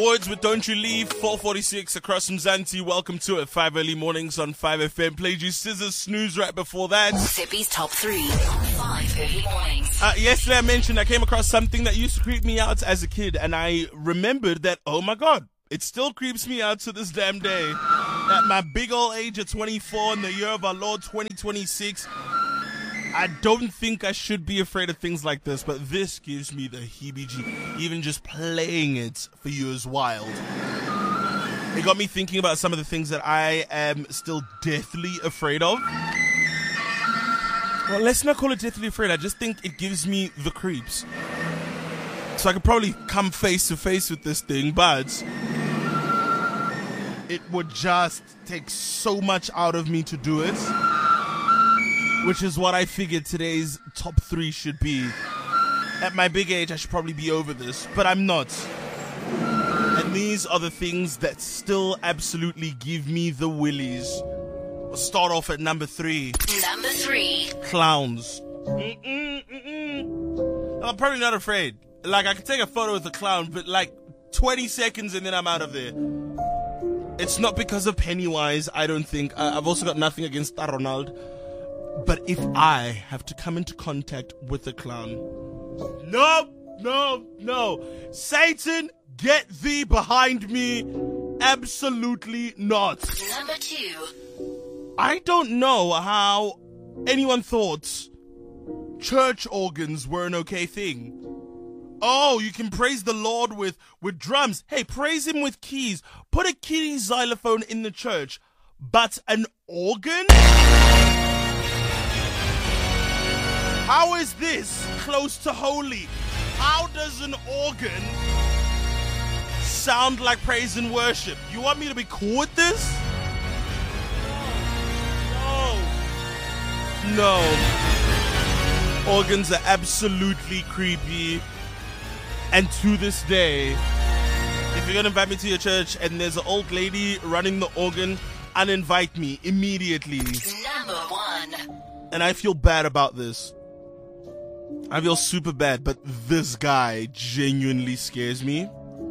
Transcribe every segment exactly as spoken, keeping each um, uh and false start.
Words with Don't You Leave, four forty-six across from Zanti. Welcome to it. Five early mornings on five F M. Played you Scissors Snooze right before that. Sippy's Top three on five early mornings. Uh, yesterday I mentioned I came across something that used to creep me out as a kid, and I remembered that, oh my God, it still creeps me out to this damn day. At my big old age of twenty-four in the year of our Lord twenty twenty-six, I don't think I should be afraid of things like this, but this gives me the heebie-jeebies. Even just playing it for you is wild. It got me thinking about some of the things that I am still deathly afraid of. Well, let's not call it deathly afraid. I just think it gives me the creeps. So I could probably come face to face with this thing, but it would just take so much out of me to do it. Which is what I figured today's top three should be. At my big age, I should probably be over this, but I'm not. And these are the things that still absolutely give me the willies. We'll start off at number three. Number three. Clowns. Mm-mm, mm-mm. I'm probably not afraid. Like, I could take a photo with a clown, but like twenty seconds and then I'm out of there. It's not because of Pennywise, I don't think. I- I've also got nothing against Ronald. But if I have to come into contact with a clown, no, no, no. Satan, get thee behind me. Absolutely not. Number two. I don't know how anyone thought church organs were an okay thing. Oh, you can praise the Lord with, with drums. Hey, praise him with keys. Put a kiddie xylophone in the church. But an organ? How is this close to holy? How does an organ sound like praise and worship? You want me to be cool with this? No. No. Organs are absolutely creepy. And to this day, if you're going to invite me to your church and there's an old lady running the organ, uninvite me immediately. Number one. And I feel bad about this. I feel super bad, but this guy genuinely scares me.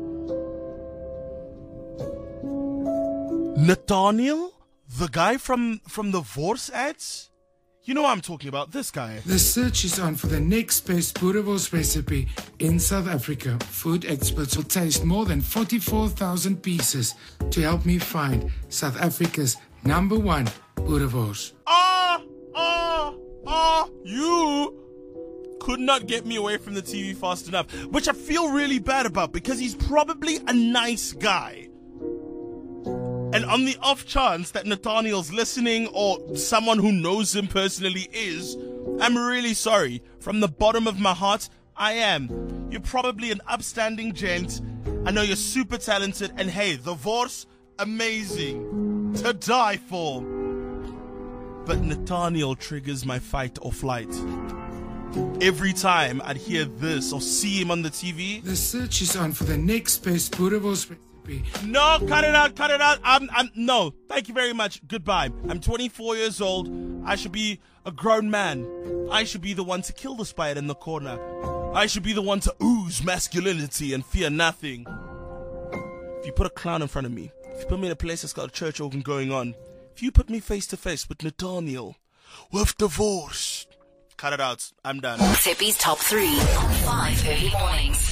Nathaniel? The guy from, from the Vors ads? You know what I'm talking about, this guy. The search is on for the next best boerewors recipe in South Africa. Food experts will taste more than forty-four thousand pieces to help me find South Africa's number one boerewors. Ah! Ah! Ah! You could not get me away from the T V fast enough, which I feel really bad about because he's probably a nice guy. And on the off chance that Nathaniel's listening or someone who knows him personally is, I'm really sorry. From the bottom of my heart, I am. You're probably an upstanding gent. I know you're super talented, and hey, the Vors, amazing. To die for. But Nathaniel triggers my fight or flight. Every time I'd hear this or see him on the T V. The search is on for the next best boerewors recipe. No, cut it out, cut it out. I'm, I'm, no, thank you very much. Goodbye. I'm twenty-four years old. I should be a grown man. I should be the one to kill the spider in the corner. I should be the one to ooze masculinity and fear nothing. If you put a clown in front of me, if you put me in a place that's got a church organ going on, if you put me face to face with Nathaniel, with divorce, cut it out. I'm done. Sippy's Top three on five early mornings.